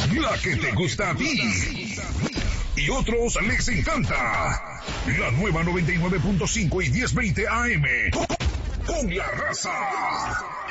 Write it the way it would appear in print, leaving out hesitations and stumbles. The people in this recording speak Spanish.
La que te gusta a ti. Y otros les encanta. La nueva 99.5 y 1020 AM. Con la raza.